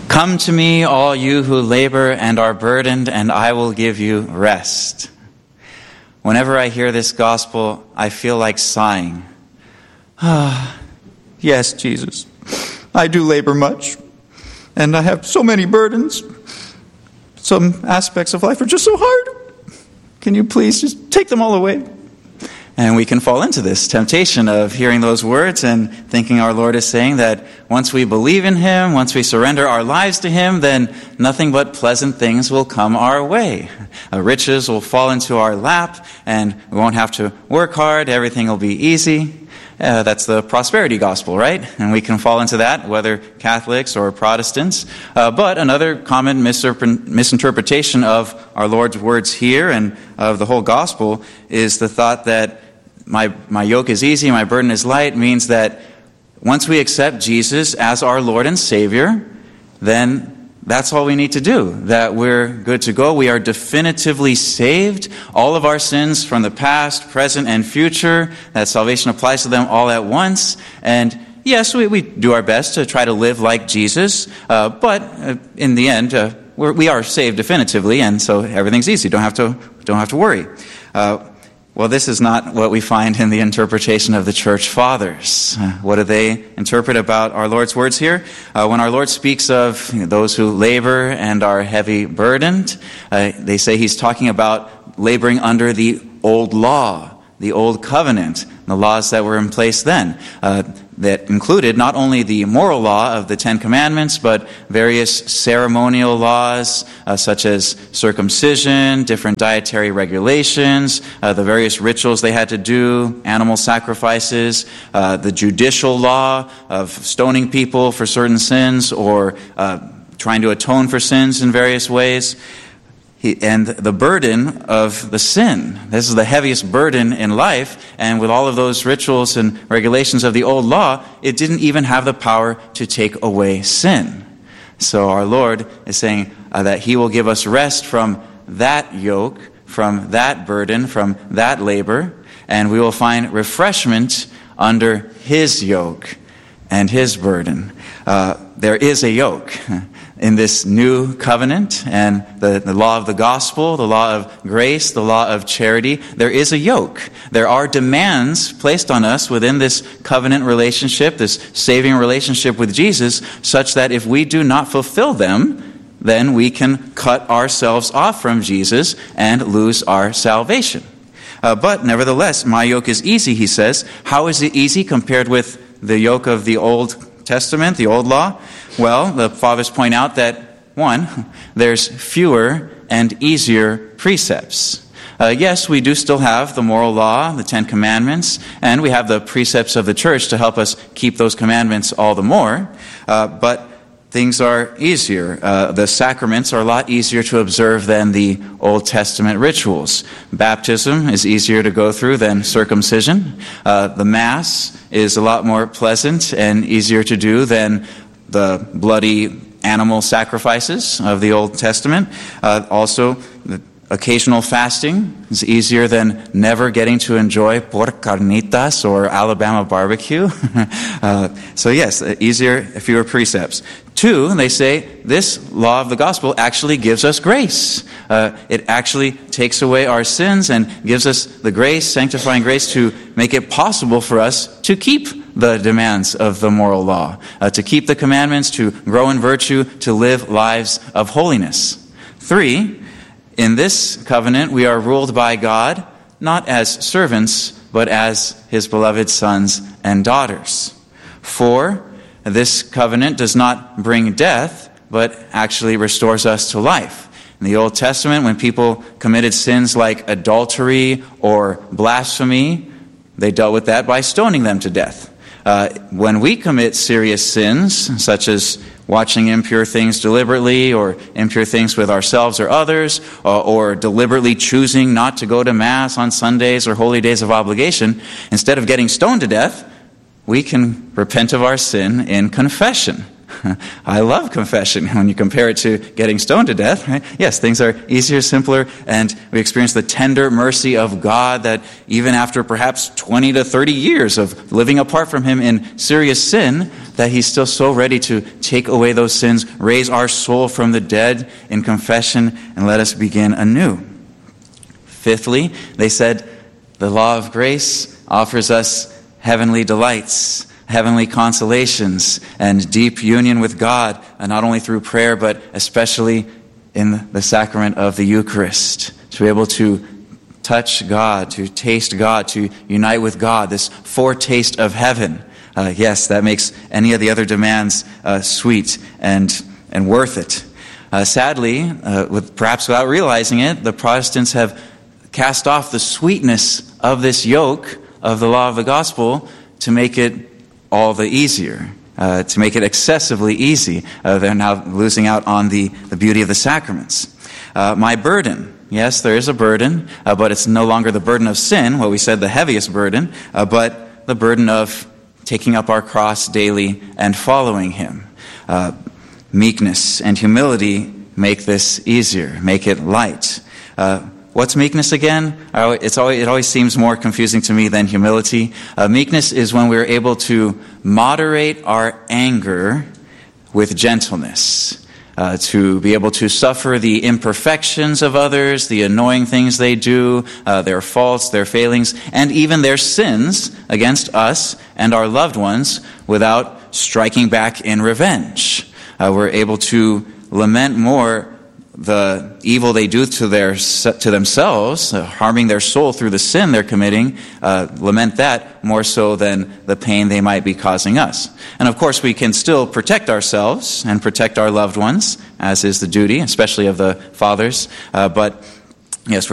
Come to me, all you who labor and are burdened, and I will give you rest. Whenever I hear this gospel, I feel like sighing. Yes, Jesus, I do labor much, and I have so many burdens. Some aspects of life are just so hard. Can you please just take them all away? And we can fall into this temptation of hearing those words and thinking our Lord is saying that once we believe in Him, once we surrender our lives to Him, then nothing but pleasant things will come our way. Riches will fall into our lap, and we won't have to work hard. Everything will be easy. That's the prosperity gospel, right? And we can fall into that, whether Catholics or Protestants. But another common misinterpretation of our Lord's words here and of the whole gospel is the thought that my yoke is easy, my burden is light, means that once we accept Jesus as our Lord and Savior, then that's all we need to do, that we're good to go. We are definitively saved. All of our sins from the past, present, and future, that salvation applies to them all at once. And yes, we do our best to try to live like Jesus, but in the end, we are saved definitively, and so everything's easy. Don't have to worry. Well, this is not what we find in the interpretation of the church fathers. What do they interpret about our Lord's words here? When our Lord speaks of those who labor and are heavy burdened, they say He's talking about laboring under the old law, the old covenant, the laws that were in place then. That included not only the moral law of the Ten Commandments, but various ceremonial laws, such as circumcision, different dietary regulations, the various rituals they had to do, animal sacrifices, the judicial law of stoning people for certain sins, or trying to atone for sins in various ways. And the burden of the sin. This is the heaviest burden in life, and with all of those rituals and regulations of the old law, it didn't even have the power to take away sin. So our Lord is saying that He will give us rest from that yoke, from that burden, from that labor, and we will find refreshment under His yoke and His burden. There is a yoke in this new covenant and the law of the gospel, the law of grace, the law of charity. There is a yoke. There are demands placed on us within this covenant relationship, this saving relationship with Jesus, such that if we do not fulfill them, then we can cut ourselves off from Jesus and lose our salvation. But nevertheless, my yoke is easy, He says. How is it easy compared with the yoke of the Old Testament, the old law? Well, the fathers point out that, one, there's fewer and easier precepts. Yes, we do still have the moral law, the Ten Commandments, and we have the precepts of the church to help us keep those commandments all the more, but things are easier. The sacraments are a lot easier to observe than the Old Testament rituals. Baptism is easier to go through than circumcision. The Mass is a lot more pleasant and easier to do than the bloody animal sacrifices of the Old Testament. Also, the occasional fasting is easier than never getting to enjoy pork carnitas or Alabama barbecue. So yes, easier, fewer precepts. Two, they say, this law of the gospel actually gives us grace. It actually takes away our sins and gives us the grace, sanctifying grace, to make it possible for us to keep the demands of the moral law, to keep the commandments, to grow in virtue, to live lives of holiness. Three, in this covenant we are ruled by God, not as servants, but as His beloved sons and daughters. Four, this covenant does not bring death, but actually restores us to life. In the Old Testament, when people committed sins like adultery or blasphemy, they dealt with that by stoning them to death. When we commit serious sins, such as watching impure things deliberately, or impure things with ourselves or others, or deliberately choosing not to go to Mass on Sundays or holy days of obligation, instead of getting stoned to death, we can repent of our sin in confession. I love confession when you compare it to getting stoned to death, right? Yes, things are easier, simpler, and we experience the tender mercy of God that even after perhaps 20 to 30 years of living apart from Him in serious sin, that he's still so ready to take away those sins, raise our soul from the dead in confession, and let us begin anew. Fifthly, they said the law of grace offers us heavenly delights, heavenly consolations, and deep union with God, not only through prayer, but especially in the sacrament of the Eucharist, to be able to touch God, to taste God, to unite with God, this foretaste of heaven. Yes, that makes any of the other demands sweet and worth it. Sadly, perhaps without realizing it, the Protestants have cast off the sweetness of this yoke of the law of the gospel to make it all the easier, to make it excessively easy. They're now losing out on the beauty of the sacraments. My burden. Yes, there is a burden, but it's no longer the burden of sin, what we said, the heaviest burden, but the burden of taking up our cross daily and following him. Meekness and humility make this easier, make it light. What's meekness again? It always seems more confusing to me than humility. Meekness is when we're able to moderate our anger with gentleness. To be able to suffer the imperfections of others, the annoying things they do, their faults, their failings, and even their sins against us and our loved ones without striking back in revenge. We're able to lament more the evil they do to themselves, harming their soul through the sin they're committing, lament that more so than the pain they might be causing us. And of course, we can still protect ourselves and protect our loved ones, as is the duty, especially of the fathers. But yes,